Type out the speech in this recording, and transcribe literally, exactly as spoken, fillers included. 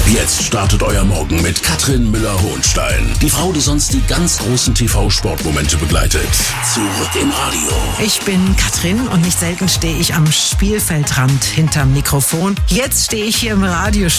Jetzt startet euer Morgen mit Katrin Müller-Hohenstein. Die Frau, die sonst die ganz großen T V-Sportmomente begleitet. Zurück im Radio. Ich bin Katrin und nicht selten stehe ich am Spielfeldrand hinterm Mikrofon. Jetzt stehe ich hier im Radio.